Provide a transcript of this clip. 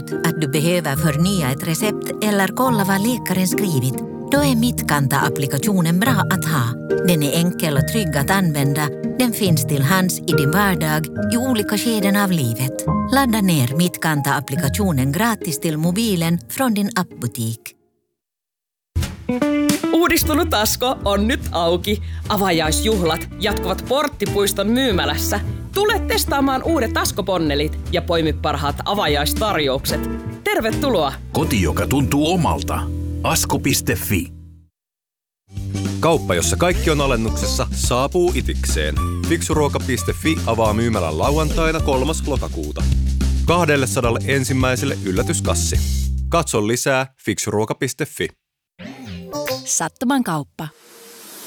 att du behöver förnya ett recept eller kolla vad läkaren skrivit, då är Mitkanta-applikationen bra att ha. Den är enkel och trygg att använda. Den finns till hands i din vardag i olika skeden av livet. Ladda ner Mitkanta-applikationen gratis till mobilen från din appbutik. Uudistunut Asko on nyt auki. Avajaisjuhlat jatkuvat Porttipuiston myymälässä. Tule testaamaan uudet Asko-ponnelit ja poimi parhaat avajaistarjoukset. Tervetuloa! Koti, joka tuntuu omalta. Asko.fi. Kauppa, jossa kaikki on alennuksessa, saapuu itikseen. Fiksuruoka.fi avaa myymälän lauantaina 3. lokakuuta. 200 ensimmäiselle yllätyskassi. Katso lisää fiksuruoka.fi. Sattuman kauppa.